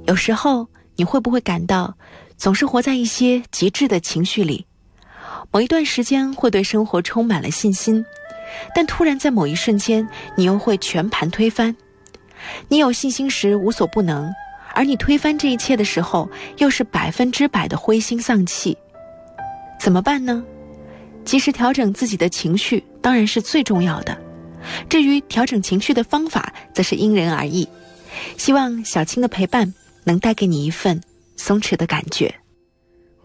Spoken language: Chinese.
有时候你会不会感到总是活在一些极致的情绪里？某一段时间会对生活充满了信心，但突然在某一瞬间你又会全盘推翻。你有信心时无所不能，而你推翻这一切的时候又是100%的灰心丧气。怎么办呢？及时调整自己的情绪当然是最重要的，至于调整情绪的方法则是因人而异。希望小青的陪伴能带给你一份松弛的感觉。